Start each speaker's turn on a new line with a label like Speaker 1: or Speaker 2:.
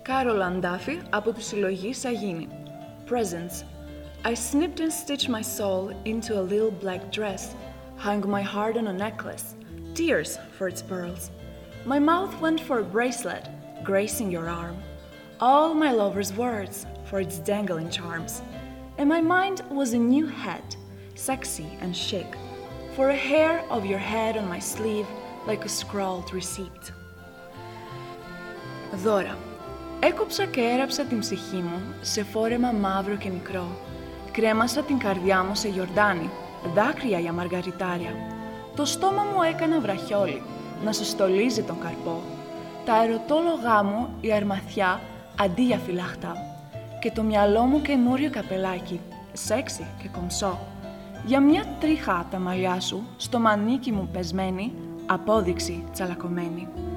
Speaker 1: Κάρολ Αντάφη από τη συλλογή Σαγίνη. Presents. I snipped and stitched my soul into a little black dress, hung my heart on a necklace, tears for its pearls. My mouth went for a bracelet, gracing your arm. All my lover's words for its dangling charms. And my mind was a new head, sexy and chic, for a hair of your head on my sleeve like a scrawled receipt. Δώρα. Έκοψα και έραψα την ψυχή μου σε φόρεμα μαύρο και μικρό. Κρέμασα την καρδιά μου σε γιορτάνι, δάκρυα για μαργαριτάρια. Το στόμα μου έκανα βραχιόλι, να σου στολίζει τον καρπό. Τα ερωτόλογά μου η αρμαθιά αντί για φυλαχτά. Και το μυαλό μου καινούριο καπελάκι, σεξι και κομψό. Για μια τρίχα απ' τα μαλλιά σου, στο μανίκι μου πεσμένη, απόδειξη τσαλακωμένη.